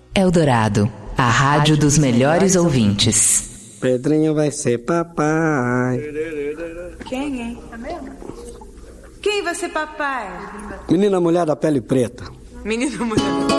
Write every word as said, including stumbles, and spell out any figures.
Eldorado, a rádio dos melhores ouvintes. Pedrinho vai ser papai. Quem, hein? É mesmo? Quem vai ser papai? Menina mulher da pele preta. Menina mulher da